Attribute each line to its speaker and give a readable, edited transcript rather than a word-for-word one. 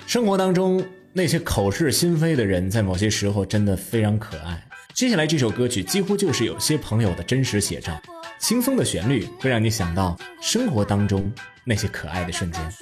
Speaker 1: 生活当中那些口是心非的人，在某些时候真的非常可爱。接下来这首歌曲几乎就是有些朋友的真实写照，轻松的旋律会让你想到生活当中那些可爱的瞬间。